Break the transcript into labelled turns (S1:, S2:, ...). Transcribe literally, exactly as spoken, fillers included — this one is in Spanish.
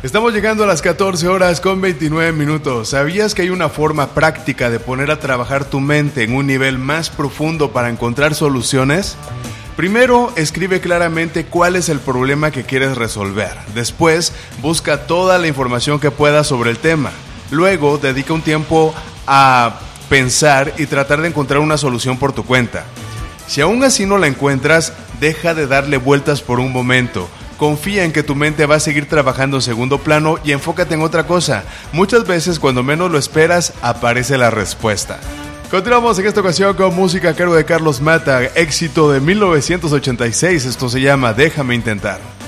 S1: Estamos llegando a las catorce horas con veintinueve minutos. ¿Sabías que hay una forma práctica de poner a trabajar tu mente en un nivel más profundo para encontrar soluciones? Primero, escribe claramente cuál es el problema que quieres resolver. Después, busca toda la información que puedas sobre el tema. Luego, dedica un tiempo a pensar y tratar de encontrar una solución por tu cuenta. Si aún así no la encuentras, deja de darle vueltas por un momento. Confía en que tu mente va a seguir trabajando en segundo plano y enfócate en otra cosa. Muchas veces, cuando menos lo esperas, aparece la respuesta. Continuamos en esta ocasión con música a cargo de Carlos Mata, éxito de mil novecientos ochenta y seis. Esto se llama Déjame Intentar.